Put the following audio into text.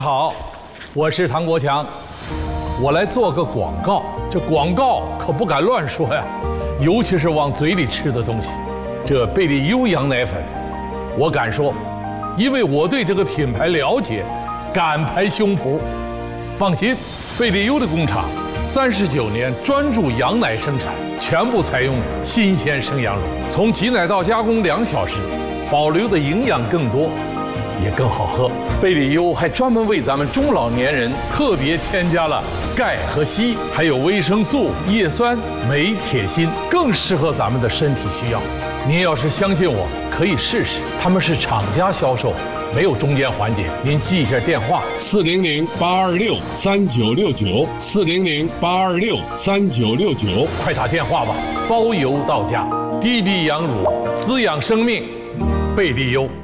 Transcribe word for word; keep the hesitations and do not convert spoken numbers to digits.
好，我是唐国强，我来做个广告。这广告可不敢乱说呀，尤其是往嘴里吃的东西。这贝利优羊奶粉，我敢说，因为我对这个品牌了解，敢拍胸脯。放心，贝利优的工厂三十九年专注羊奶生产，全部采用新鲜生羊乳，从挤奶到加工两小时，保留的营养更多。也更好喝。贝利优还专门为咱们中老年人特别添加了钙和硒，还有维生素、叶酸、镁、铁、锌，更适合咱们的身体需要。您要是相信我，可以试试。他们是厂家销售，没有中间环节。您记一下电话： 四零零八二六三九六九，四零零八二六三九六九， 快打电话吧，包邮到家。滴滴羊乳，滋养生命，贝利优。